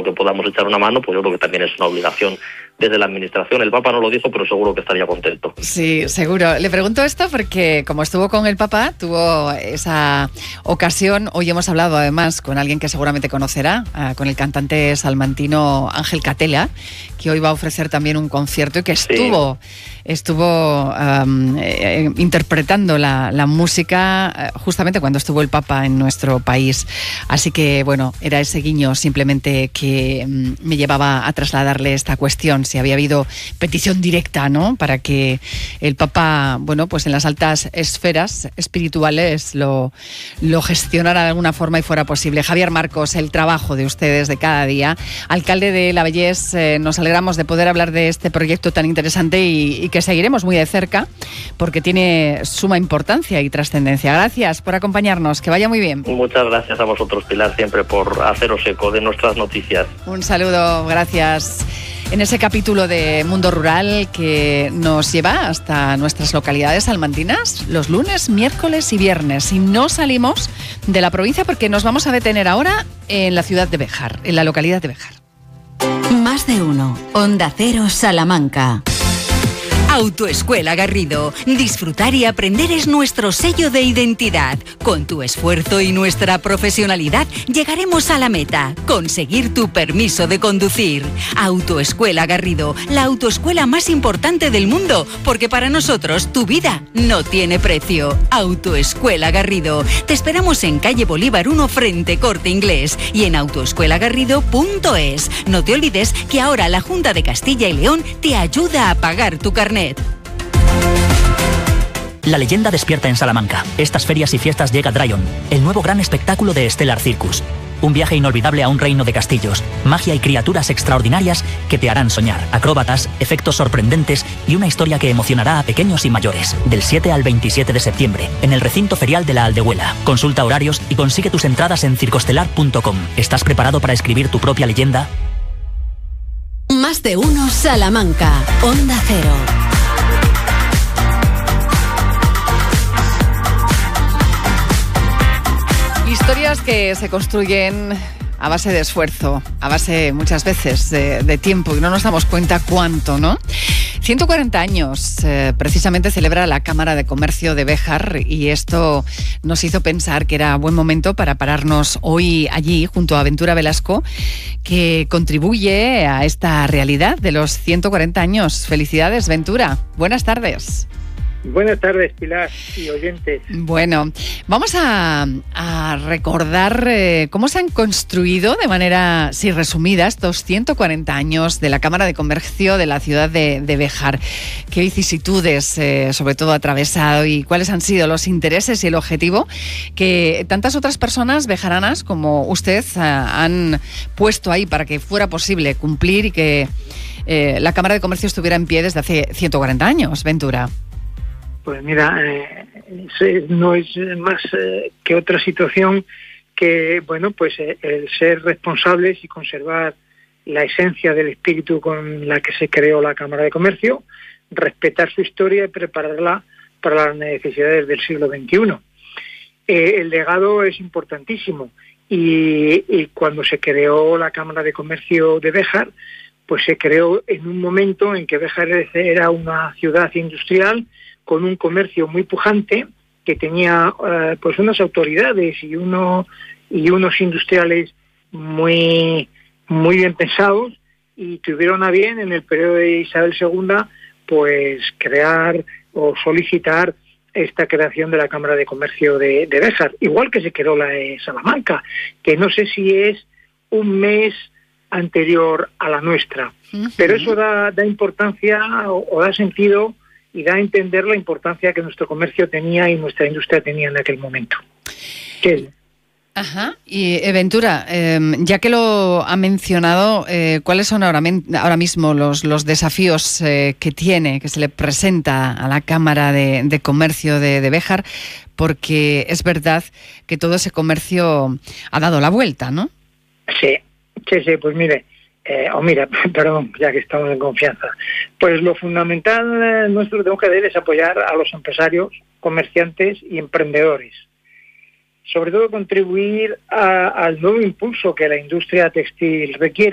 que podamos echar una mano, pues yo creo que también es una obligación desde la administración. El Papa no lo dijo, pero seguro que estaría contento. Sí, seguro. Le pregunto esto porque como estuvo con el Papa, tuvo esa ocasión. Hoy hemos hablado además con alguien que seguramente conocerá, con el cantante salmantino Ángel Catella, que hoy va a ofrecer también un concierto y que estuvo interpretando la música justamente cuando estuvo el Papa en nuestro país. Así que, bueno, era ese guiño simplemente que me llevaba a trasladarle esta cuestión, si había habido petición directa, ¿no?, para que el Papa, bueno, pues en las altas esferas espirituales lo gestionara de alguna forma y fuera posible. Javier Marcos, el trabajo de ustedes de cada día, alcalde de La Vallés, nos alegramos de poder hablar de este proyecto tan interesante y que seguiremos muy de cerca porque tiene suma importancia y trascendencia. Gracias por acompañarnos, que vaya muy bien. Muchas gracias a vosotros, Pilar, siempre por haceros eco de nuestras noticias. Un saludo, gracias. En ese capítulo de Mundo Rural que nos lleva hasta nuestras localidades salmantinas los lunes, miércoles y viernes. Y no salimos de la provincia porque nos vamos a detener ahora en la ciudad de Béjar, en la localidad de Béjar. Más de uno. Onda Cero, Salamanca. Autoescuela Garrido. Disfrutar y aprender es nuestro sello de identidad. Con tu esfuerzo y nuestra profesionalidad llegaremos a la meta, conseguir tu permiso de conducir. Autoescuela Garrido, la autoescuela más importante del mundo, porque para nosotros tu vida no tiene precio. Autoescuela Garrido. Te esperamos en calle Bolívar 1 frente Corte Inglés y en autoescuelagarrido.es. No te olvides que ahora la Junta de Castilla y León te ayuda a pagar tu carnet. La leyenda despierta en Salamanca. Estas ferias y fiestas llega Dryon, el nuevo gran espectáculo de Stellar Circus. Un viaje inolvidable a un reino de castillos, magia y criaturas extraordinarias que te harán soñar, acróbatas, efectos sorprendentes y una historia que emocionará a pequeños y mayores. Del 7 al 27 de septiembre, en el recinto ferial de la Aldehuela. Consulta horarios y consigue tus entradas en circostelar.com. ¿Estás preparado para escribir tu propia leyenda? Más de uno, Salamanca. Onda Cero. Historias que se construyen a base de esfuerzo, a base muchas veces de tiempo y no nos damos cuenta cuánto, ¿no? 140 años precisamente celebra la Cámara de Comercio de Béjar y esto nos hizo pensar que era buen momento para pararnos hoy allí junto a Ventura Velasco, que contribuye a esta realidad de los 140 años. Felicidades, Ventura. Buenas tardes. Buenas tardes, Pilar y oyentes. Bueno, vamos a recordar cómo se han construido de manera, sí, resumida, estos 140 años de la Cámara de Comercio de la ciudad de Béjar. ¿Qué vicisitudes, sobre todo, ha atravesado y cuáles han sido los intereses y el objetivo que tantas otras personas bejaranas como usted han puesto ahí para que fuera posible cumplir y que la Cámara de Comercio estuviera en pie desde hace 140 años, Ventura? Pues mira, no es más que otra situación que, bueno, pues el ser responsables y conservar la esencia del espíritu con la que se creó la Cámara de Comercio, respetar su historia y prepararla para las necesidades del siglo XXI. El legado es importantísimo y cuando se creó la Cámara de Comercio de Béjar, pues se creó en un momento en que Béjar era una ciudad industrial con un comercio muy pujante, que tenía pues unas autoridades y unos industriales muy bien pensados, y tuvieron a bien en el periodo de Isabel II pues crear o solicitar esta creación de la Cámara de Comercio de Béjar, igual que se creó la de Salamanca, que no sé si es un mes anterior a la nuestra, pero eso da importancia o da sentido y da a entender la importancia que nuestro comercio tenía y nuestra industria tenía en aquel momento. ¿Qué? Ajá. Y Ventura, ya que lo ha mencionado, ¿cuáles son ahora mismo los desafíos que se le presenta a la Cámara de Comercio de Béjar? Porque es verdad que todo ese comercio ha dado la vuelta, ¿no? Sí, pues mire, perdón, ya que estamos en confianza. Pues lo fundamental nuestro que tenemos que hacer es apoyar a los empresarios, comerciantes y emprendedores. Sobre todo contribuir al nuevo impulso que la industria textil requiere.